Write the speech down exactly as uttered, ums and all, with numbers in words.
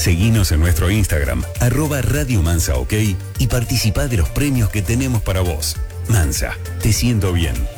Seguinos en nuestro Instagram, arroba Radio Mansa OK, y participá de los premios que tenemos para vos. Mansa, te siento bien.